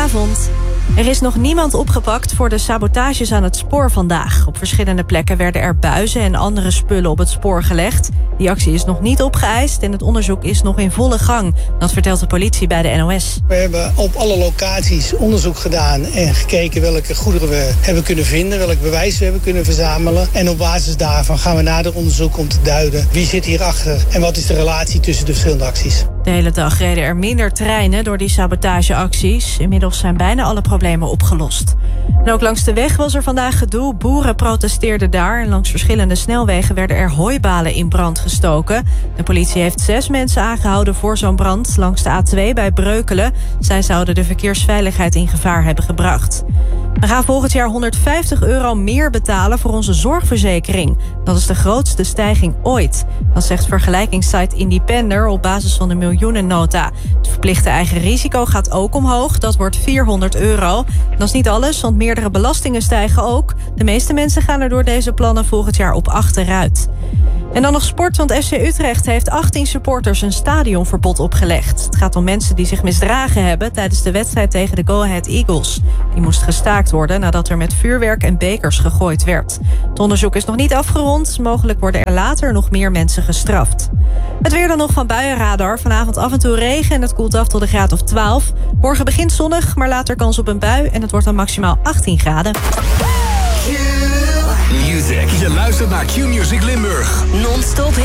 Goedenavond. Er is nog niemand opgepakt voor de sabotages aan het spoor vandaag. Op verschillende plekken werden er buizen en andere spullen op het spoor gelegd. Die actie is nog niet opgeëist en het onderzoek is nog in volle gang. Dat vertelt de politie bij de NOS. We hebben op alle locaties onderzoek gedaan en gekeken welke goederen we hebben kunnen vinden, welk bewijs we hebben kunnen verzamelen. En op basis daarvan gaan we nader onderzoeken om te duiden wie zit hierachter en wat is de relatie tussen de verschillende acties. De hele dag reden er minder treinen door die sabotageacties. Inmiddels zijn bijna alle problemen opgelost. En ook langs de weg was er vandaag gedoe. Boeren protesteerden daar en langs verschillende snelwegen werden er hooibalen in brand gestoken. De politie heeft 6 mensen aangehouden voor zo'n brand langs de A2 bij Breukelen. Zij zouden de verkeersveiligheid in gevaar hebben gebracht. We gaan volgend jaar €150 meer betalen voor onze zorgverzekering. Dat is de grootste stijging ooit. Dat zegt vergelijkingssite Independer op basis van de miljoenennota. Het verplichte eigen risico gaat ook omhoog. Dat wordt €400. Dat is niet alles, want meerdere belastingen stijgen ook. De meeste mensen gaan er door deze plannen volgend jaar op achteruit. En dan nog sport, want FC Utrecht heeft 18 supporters een stadionverbod opgelegd. Het gaat om mensen die zich misdragen hebben tijdens de wedstrijd tegen de Go Ahead Eagles. Die moest gestaakt worden nadat er met vuurwerk en bekers gegooid werd. Het onderzoek is nog niet afgerond. Mogelijk worden er later nog meer mensen gestraft. Het weer dan nog van Buienradar. Vanavond af en toe regen en het koelt af tot een graad of 12. Morgen begint zonnig, maar later kans op een bui en het wordt dan maximaal 18 graden. Music. Je luistert naar Q-Music Limburg. Non-stop